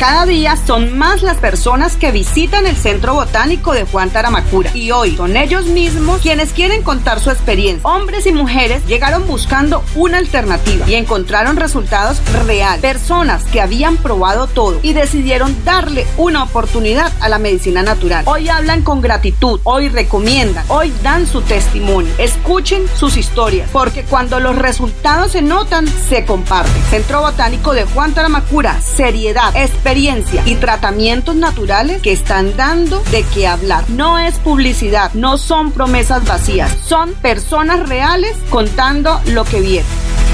Cada día son más las personas que visitan el Centro Botánico de Juan Taramacura y hoy son ellos mismos quienes quieren contar su experiencia. Hombres y mujeres llegaron buscando una alternativa y encontraron resultados reales. Personas que habían probado todo y decidieron darle una oportunidad a la medicina natural. Hoy hablan con gratitud, hoy recomiendan, hoy dan su testimonio. Escuchen sus historias, porque cuando los resultados se notan, se comparten. Centro Botánico de Juan Taramacura, seriedad, experiencia y tratamientos naturales que están dando de qué hablar. No es publicidad, no son promesas vacías, son personas reales contando lo que vieron.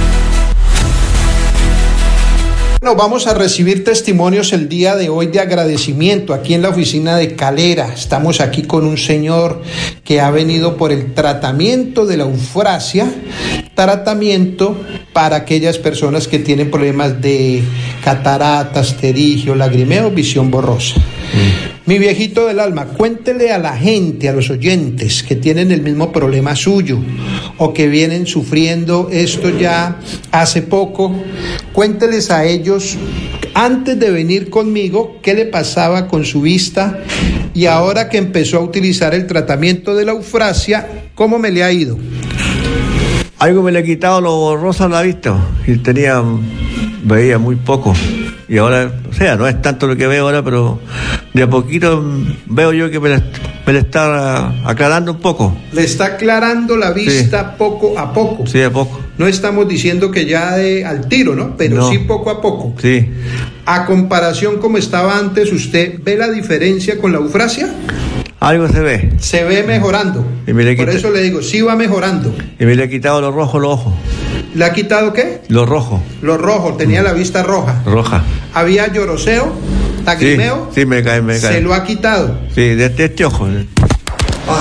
Bueno, vamos a recibir testimonios el día de hoy de agradecimiento aquí en la oficina de Calera. Estamos aquí con un señor que ha venido por el tratamiento de la eufrasia, tratamiento para aquellas personas que tienen problemas de cataratas, pterigio, lagrimeo, visión borrosa. Mi viejito del alma, cuéntele a la gente, a los oyentes que tienen el mismo problema suyo o que vienen sufriendo esto ya hace poco, cuénteles a ellos antes de venir conmigo qué le pasaba con su vista y ahora que empezó a utilizar el tratamiento de la eufrasia, ¿cómo me le ha ido? Algo me le ha quitado lo borroso a la vista y veía muy poco. Y ahora, o sea, no es tanto lo que veo ahora, pero de a poquito veo yo que me le está aclarando un poco. Le está aclarando la vista, sí. Poco a poco. Sí, a poco. No estamos diciendo que ya al tiro, ¿no? Pero no. Sí poco a poco. Sí. A comparación como estaba antes, ¿usted ve la diferencia con la eufrasia? Algo se ve. Se ve mejorando. Por eso le digo, sí va mejorando. Y me le ha quitado lo rojo los ojos. ¿Le ha quitado qué? Lo rojo. Lo rojo, tenía la vista roja. Roja. ¿Había lloroseo? ¿Lagrimeo? Sí, me cae. ¿Se lo ha quitado? Sí, de este ojo.